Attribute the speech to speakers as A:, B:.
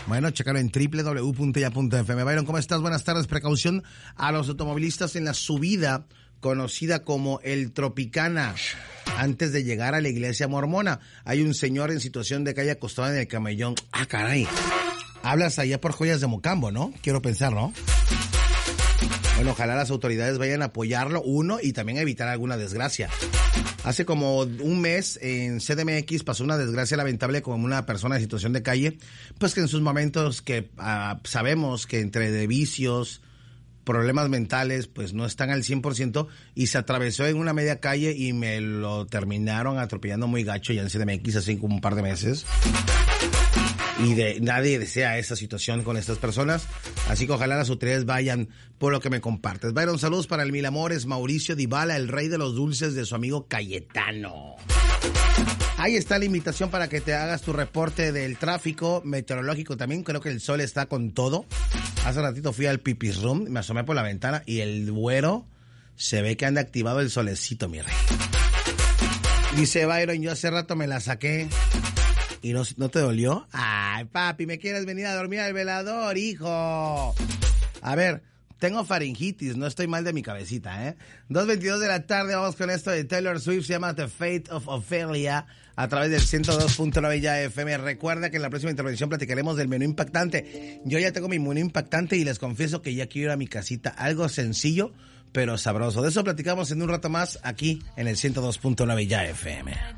A: Bueno, checarlo en www.ya.fm. Byron, ¿cómo estás? Buenas tardes. Precaución a los automovilistas en la subida conocida como el Tropicana. Antes de llegar a la iglesia mormona, hay un señor en situación de calle acostado en el camellón. Ah, caray. Hablas allá por Joyas de Mocambo, ¿no? Quiero pensar, ¿no? Bueno, ojalá las autoridades vayan a apoyarlo, uno, y también a evitar alguna desgracia. Hace como un mes en CDMX pasó una desgracia lamentable con una persona en situación de calle, pues que en sus momentos que sabemos que entre de vicios, problemas mentales, pues no están al 100% y se atravesó en una media calle y me lo terminaron atropellando muy gacho ya en CDMX hace como un par de meses. Y nadie desea esa situación con estas personas, así que ojalá las autoridades vayan por lo que me compartes. Byron, saludos para el Mil Amores, Mauricio Dybala, el rey de los dulces de su amigo Cayetano. Ahí está la invitación para que te hagas tu reporte del tráfico meteorológico también. Creo que el sol está con todo. Hace ratito fui al pipis room, me asomé por la ventana y el güero se ve que anda activado el solecito, mi rey. Dice Byron, yo hace rato me la saqué. ¿Y no te dolió? Ay, papi, ¿me quieres venir a dormir al velador, hijo? A ver, tengo faringitis, no estoy mal de mi cabecita, ¿eh? 2:22 de la tarde, vamos con esto de Taylor Swift, se llama The Fate of Ophelia, a través del 102.9 Ya FM. Recuerda que en la próxima intervención platicaremos del menú impactante. Yo ya tengo mi menú impactante y les confieso que ya quiero ir a mi casita. Algo sencillo, pero sabroso. De eso platicamos en un rato más aquí en el 102.9 Ya FM.